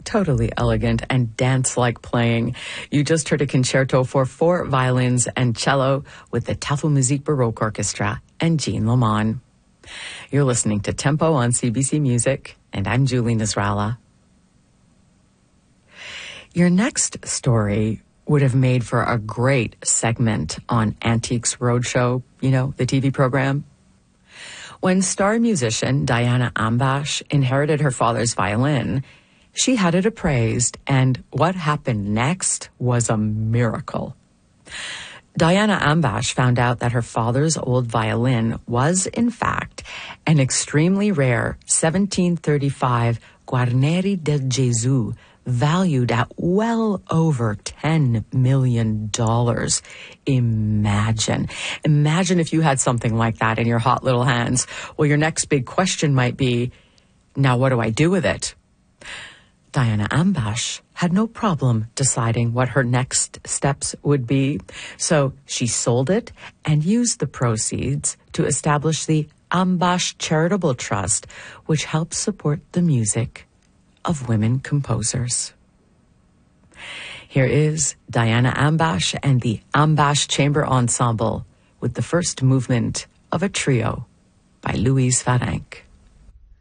totally elegant and dance-like playing. You just heard a concerto for 4 violins and cello with the Tafelmusik Baroque Orchestra and Jean Lamont. You're listening to Tempo on CBC Music, and I'm Julie Nasrallah. Your next story would have made for a great segment on Antiques Roadshow, you know, the TV program. When star musician Diana Ambash inherited her father's violin, she had it appraised, and what happened next was a miracle. Diana Ambash found out that her father's old violin was, in fact, an extremely rare 1735 Guarneri del Gesù, valued at well over $10 million. Imagine if you had something like that in your hot little hands. Well, your next big question might be, now what do I do with it? Diana Ambash had no problem deciding what her next steps would be, so she sold it and used the proceeds to establish the Ambash Charitable Trust, which helps support the music of women composers. Here is Diana Ambash and the Ambash Chamber Ensemble with the first movement of a trio by Louise Varenk.